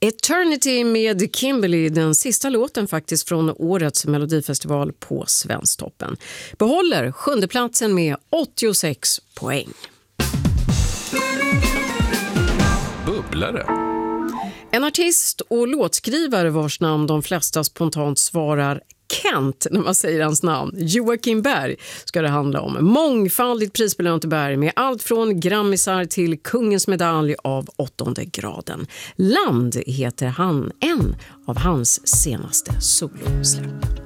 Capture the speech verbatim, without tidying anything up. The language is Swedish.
Eternity med Kimberly, den sista låten faktiskt från årets Melodifestival på Svensktoppen. Behåller sjunde platsen med åttiosex poäng. Bubblare. En artist och låtskrivare vars namn de flesta spontant svarar Kent när man säger hans namn. Joakim Berg ska det handla om. Mångfaldigt prisbelönte Berg med allt från grammisar till kungens medalj av åttonde graden. Land heter han, en av hans senaste solosläpp.